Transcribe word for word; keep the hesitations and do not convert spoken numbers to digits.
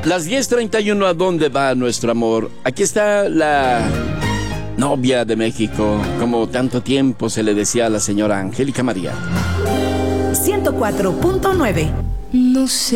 Las diez treinta y uno, ¿a dónde va nuestro amor? Aquí está la novia de México, como tanto tiempo se le decía a la señora Angélica María. ciento cuatro punto nueve. No sé